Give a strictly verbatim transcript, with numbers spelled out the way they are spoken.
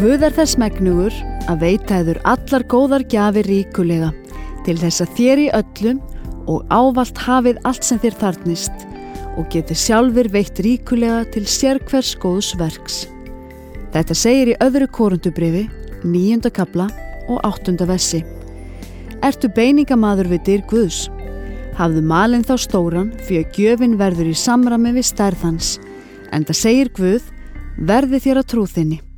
Guð er þess megnugur að veita yður allar góðar gjafir ríkulega, til þess að þér í öllum og ávallt hafið allt sem þér þarfnist og getið sjálfir veitt ríkulega til sérhvers góðs verks. Þetta segir í öðru Korintubréfi, níunda kafla og áttunda versi. Ertu beiningamaður við dyr Guðs? Hafðu malinn þá stóran, því að gjöfin verður í samræmi við stærð hans, enda segir Guð, verði þér að trú þinni.